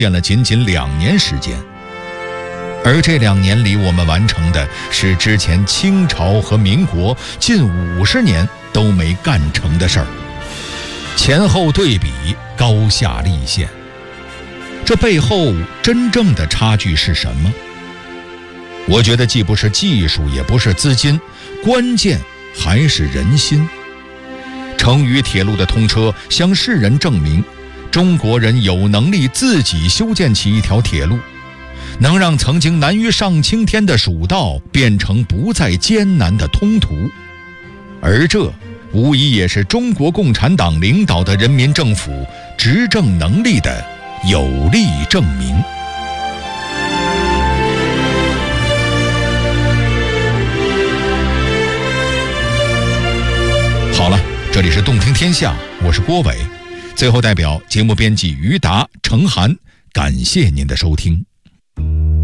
了仅仅2年时间。而这2年里，我们完成的是之前清朝和民国近50年都没干成的事儿。前后对比，高下立现。这背后真正的差距是什么？我觉得既不是技术，也不是资金，关键还是人心。成渝铁路的通车，向世人证明，中国人有能力自己修建起一条铁路，能让曾经难于上青天的蜀道变成不再艰难的通途。而这无疑也是中国共产党领导的人民政府执政能力的有力证明。好了，这里是动听天下，我是郭伟。最后代表节目编辑于达、程涵，感谢您的收听。